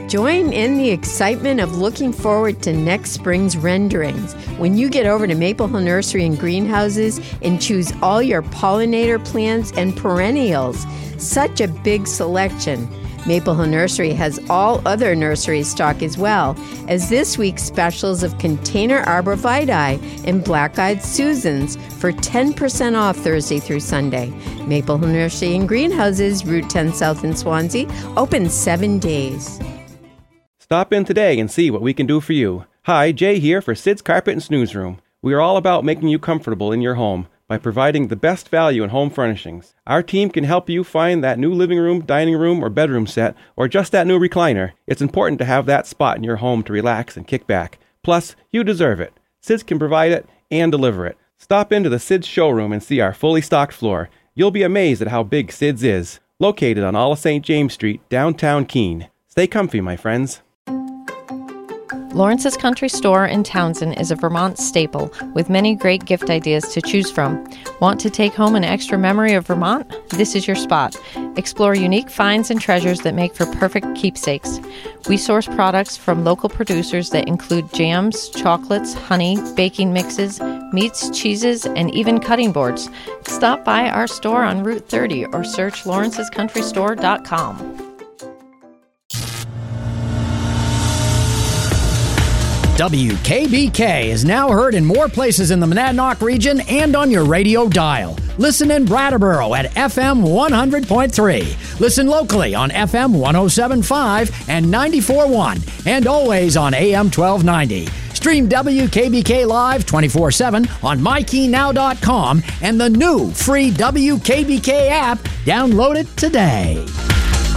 Join in the excitement of looking forward to next spring's renderings when you get over to Maple Hill Nursery and Greenhouses and choose all your pollinator plants and perennials. Such a big selection. Maple Hill Nursery has all other nursery stock as well as this week's specials of container arborvitae and black-eyed Susans for 10% off Thursday through Sunday. Maple Hill Nursery and Greenhouses, Route 10 South in Swansea, open 7 days. Stop in today and see what we can do for you. Hi, Jay here for Sid's Carpet and Snooze Room. We are all about making you comfortable in your home by providing the best value in home furnishings. Our team can help you find that new living room, dining room, or bedroom set, or just that new recliner. It's important to have that spot in your home to relax and kick back. Plus, you deserve it. Sid's can provide it and deliver it. Stop into the Sid's showroom and see our fully stocked floor. You'll be amazed at how big Sid's is. Located on all of St. James Street, downtown Keene. Stay comfy, my friends. Lawrence's Country Store in Townsend is a Vermont staple with many great gift ideas to choose from. Want to take home an extra memory of Vermont? This is your spot. Explore unique finds and treasures that make for perfect keepsakes. We source products from local producers that include jams, chocolates, honey, baking mixes, meats, cheeses, and even cutting boards. Stop by our store on Route 30 or search lawrencescountrystore.com. WKBK is now heard in more places in the Monadnock region and on your radio dial. Listen in Brattleboro at FM 100.3. Listen locally on FM 107.5 and 94.1 and always on AM 1290. Stream WKBK Live 24/7 on MyKeyNow.com and the new free WKBK app. Download it today.